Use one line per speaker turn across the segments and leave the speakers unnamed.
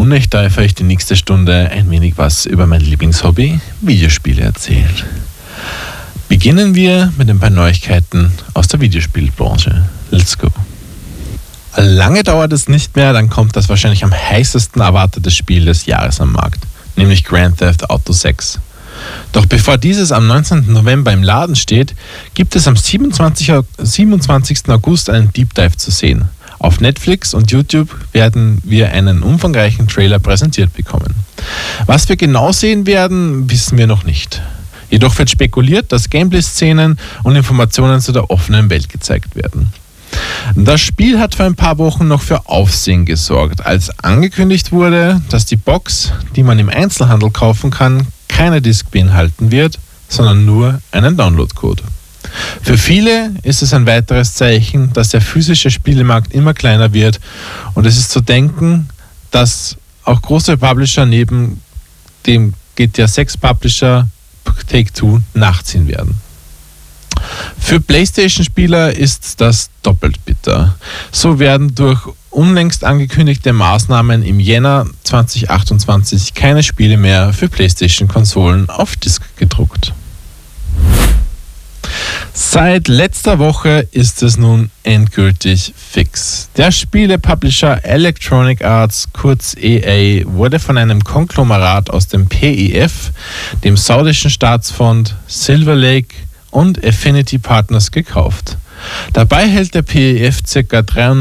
und ich darf euch die nächste Stunde ein wenig was über mein Lieblingshobby, Videospiele, erzählen. Beginnen wir mit ein paar Neuigkeiten aus der Videospielbranche. Let's go! Lange dauert es nicht mehr, dann kommt das wahrscheinlich am heißesten erwartete Spiel des Jahres am Markt, nämlich Grand Theft Auto 6. Doch bevor dieses am 19. November im Laden steht, gibt es am 27. August einen Deep Dive zu sehen. Auf Netflix und YouTube werden wir einen umfangreichen Trailer präsentiert bekommen. Was wir genau sehen werden, wissen wir noch nicht. Jedoch wird spekuliert, dass Gameplay-Szenen und Informationen zu der offenen Welt gezeigt werden. Das Spiel hat vor ein paar Wochen noch für Aufsehen gesorgt, als angekündigt wurde, dass die Box, die man im Einzelhandel kaufen kann, keine Disc beinhalten wird, sondern nur einen Download-Code. Für viele ist es ein weiteres Zeichen, dass der physische Spielemarkt immer kleiner wird und es ist zu denken, dass auch große Publisher neben dem GTA 6 Publisher Take-Two nachziehen werden. Für PlayStation-Spieler ist das doppelt bitter. So werden durch unlängst angekündigte Maßnahmen im Jänner 2028 keine Spiele mehr für PlayStation-Konsolen auf Disk gedruckt. Seit letzter Woche ist es nun endgültig fix. Der Spielepublisher Electronic Arts, kurz EA, wurde von einem Konglomerat aus dem PIF, dem saudischen Staatsfonds, Silver Lake und Affinity Partners gekauft. Dabei hält der PIF ca.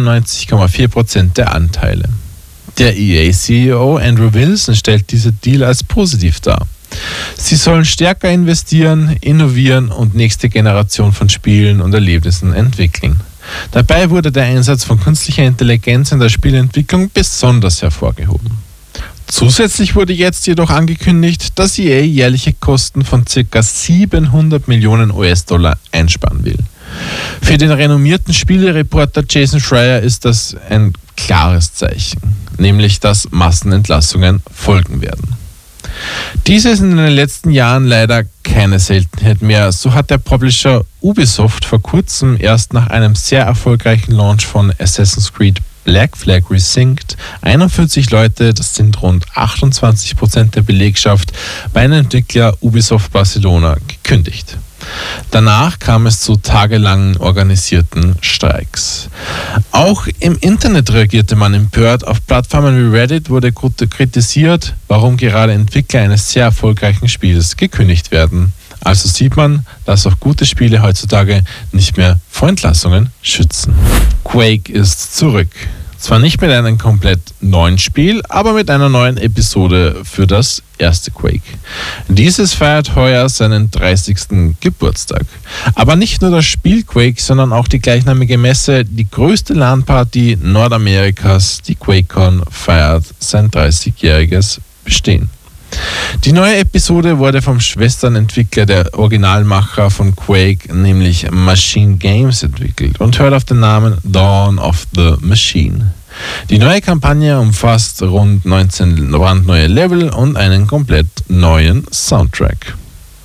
93,4% der Anteile. Der EA-CEO Andrew Wilson stellt diesen Deal als positiv dar. Sie sollen stärker investieren, innovieren und nächste Generation von Spielen und Erlebnissen entwickeln. Dabei wurde der Einsatz von künstlicher Intelligenz in der Spielentwicklung besonders hervorgehoben. Zusätzlich wurde jetzt jedoch angekündigt, dass EA jährliche Kosten von ca. 700 Millionen US-Dollar einsparen will. Für den renommierten Spielereporter Jason Schreier ist das ein klares Zeichen, nämlich dass Massenentlassungen folgen werden. Dies ist in den letzten Jahren leider keine Seltenheit mehr. So hat der Publisher Ubisoft vor kurzem erst nach einem sehr erfolgreichen Launch von Assassin's Creed Black Flag Resynced 41 Leute, das sind rund 28% der Belegschaft, bei einem Entwickler Ubisoft Barcelona gekündigt. Danach kam es zu tagelangen organisierten Streiks. Auch im Internet reagierte man empört. Auf Plattformen wie Reddit wurde kritisiert, warum gerade Entwickler eines sehr erfolgreichen Spiels gekündigt werden. Also sieht man, dass auch gute Spiele heutzutage nicht mehr vor Entlassungen schützen. Quake ist zurück. Zwar nicht mit einem komplett neuen Spiel, aber mit einer neuen Episode für das erste Quake. Dieses feiert heuer seinen 30. Geburtstag. Aber nicht nur das Spiel Quake, sondern auch die gleichnamige Messe, die größte LAN-Party Nordamerikas, die QuakeCon, feiert sein 30-jähriges Bestehen. Die neue Episode wurde vom Schwesternentwickler der Originalmacher von Quake, nämlich Machine Games, entwickelt und hört auf den Namen Dawn of the Machine. Die neue Kampagne umfasst rund 19 brandneue Level und einen komplett neuen Soundtrack.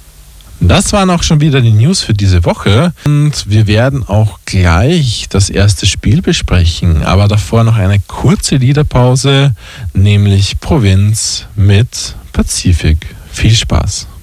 Das waren auch schon wieder die News für diese Woche und wir werden auch gleich das erste Spiel besprechen, aber davor noch eine kurze Liederpause, nämlich Provinz mit Pazifik. Viel Spaß!